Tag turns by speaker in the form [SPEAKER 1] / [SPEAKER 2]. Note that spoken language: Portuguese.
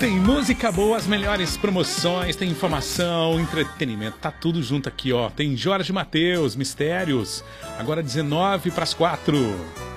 [SPEAKER 1] Tem música boa, as melhores promoções, tem informação, entretenimento, tá tudo junto aqui, ó. Tem Jorge Mateus, Mistérios, agora 19 para as 4.